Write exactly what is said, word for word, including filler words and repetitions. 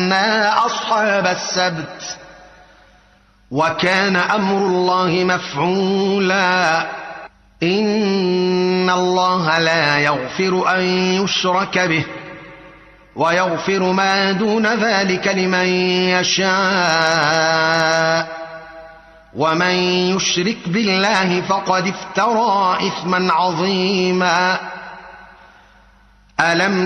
إنا أصحاب السبت وكان أمر الله مفعولا إن الله لا يغفر أن يشرك به ويغفر ما دون ذلك لمن يشاء ومن يشرك بالله فقد افترى إثما عظيما. ألم